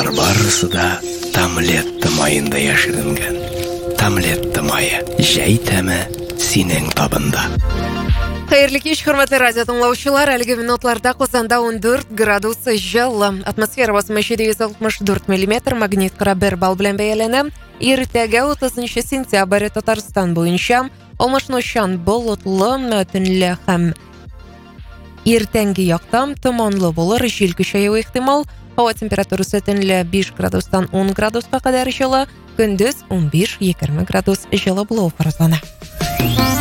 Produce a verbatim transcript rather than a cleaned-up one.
Алар барысы да Тамлетті майында яшірінген. Тамлетті майы, жәй тәмі сенің табында. Қайырлы кеш, құрметті радио тыңлаушылар. Әлгі минутларда Қосанда он төрт градус жылы. Атмосфера басымы жеті жүз алтмыш төрт миллиметр, магнит қырық бір балл белән бәяләнә. Иртәгә утызынчы сентябрь Татарстан буенча алмашынучан болытлы, төнле һәм иртәнге яктан томанлы булыр, җил көчәюе ихтимал. Һава температурасы төнле биш градустан он градуска кадәр җылы, көндез он биш егерме градус җылы булуы фаразлана.